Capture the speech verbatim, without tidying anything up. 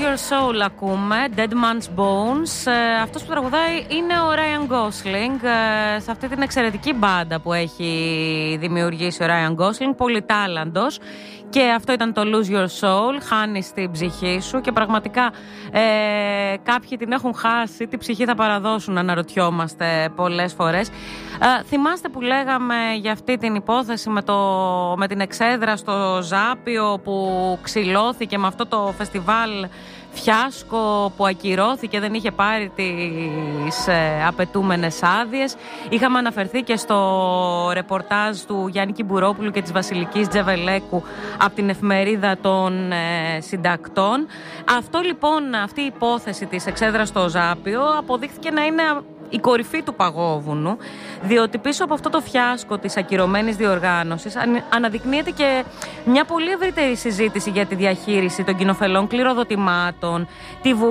Your Soul ακούμε, Dead Man's Bones. ε, Αυτός που τραγουδάει είναι ο Ryan Gosling, ε, σε αυτή την εξαιρετική μπάντα που έχει δημιουργήσει ο Ryan Gosling, πολυτάλαντος. Και αυτό ήταν το Lose Your Soul, χάνεις την ψυχή σου. Και πραγματικά ε, κάποιοι την έχουν χάσει, τι ψυχή θα παραδώσουν, αναρωτιόμαστε πολλές φορές. ε, Θυμάστε που λέγαμε για αυτή την υπόθεση με, το, με την εξέδρα στο Ζάπιο που ξυλώθηκε με αυτό το φεστιβάλ φιάσκο που ακυρώθηκε, δεν είχε πάρει τις ε, απαιτούμενες άδειες. Είχαμε αναφερθεί και στο ρεπορτάζ του Γιάννη Κυμπουρόπουλου και της Βασιλικής Τζεβελέκου από την εφημερίδα των ε, συντακτών. Αυτό λοιπόν, αυτή η υπόθεση της εξέδρας στο Ζάπιο αποδείχθηκε να είναι η κορυφή του παγόβουνου, διότι πίσω από αυτό το φιάσκο της ακυρωμένης διοργάνωσης αναδεικνύεται και μια πολύ ευρύτερη συζήτηση για τη διαχείριση των κοινοφελών κληροδοτημάτων, τη